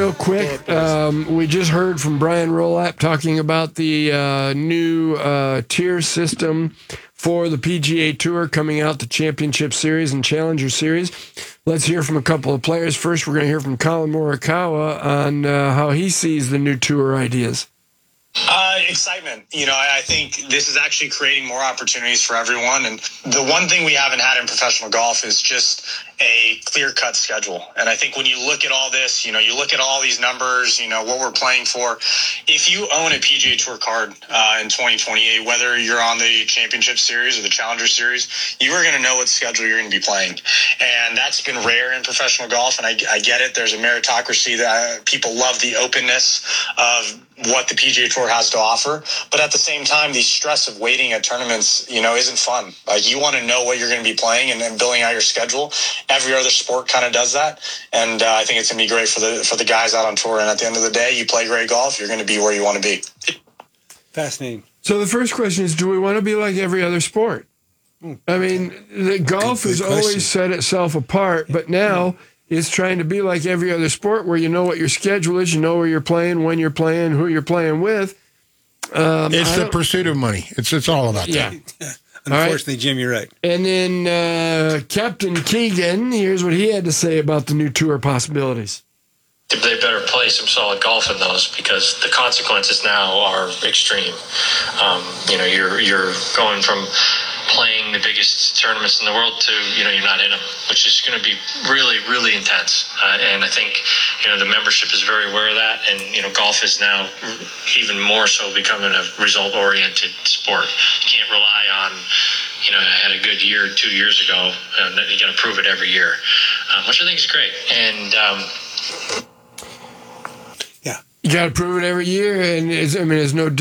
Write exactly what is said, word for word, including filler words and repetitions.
real quick, um, we just heard from Brian Rolap talking about the uh, new uh, tier system for the P G A Tour coming out, the Championship Series and Challenger Series. Let's hear from a couple of players. First, we're going to hear from Colin Morikawa on uh, how he sees the new tour ideas. Uh, excitement. You know, I, I think this is actually creating more opportunities for everyone. And the one thing we haven't had in professional golf is just a clear-cut schedule. And I think when you look at all this, you know, you look at all these numbers, you know, what we're playing for. If you own a P G A Tour card uh, in twenty twenty-eight, whether you're on the Championship Series or the Challenger Series, you are going to know what schedule you're going to be playing. And that's been rare in professional golf. And I, I get it. There's a meritocracy that uh, people love the openness of what the P G A Tour has to offer. But at the same time, the stress of waiting at tournaments, you know, isn't fun. Like, you want to know what you're going to be playing and then building out your schedule. Every other sport kind of does that. And uh, I think it's going to be great for the for the guys out on tour. And at the end of the day, you play great golf, you're going to be where you want to be. Fascinating. So the first question is, do we want to be like every other sport? I mean, the golf Good- has good always question. set itself apart, but now it's trying to be like every other sport where you know what your schedule is, you know where you're playing, when you're playing, who you're playing with. Um, It's I the don't- pursuit of money. It's it's all about Yeah. that. Unfortunately, Jim, you're right. And then uh, Captain Keegan, here's what he had to say about the new tour possibilities. They better play some solid golf in those, because the consequences now are extreme. Um, you know, you're you're going from playing the biggest tournaments in the world to, you know, you're not in them, which is going to be really, really intense. Uh, and I think, you know, the membership is very aware of that. And, you know, golf is now even more so becoming a result-oriented sport. You can't rely on, you know, I had a good year two years ago, and you got to prove it every year, um, which I think is great. And, um, You got to prove it every year, and it's, I mean, there's no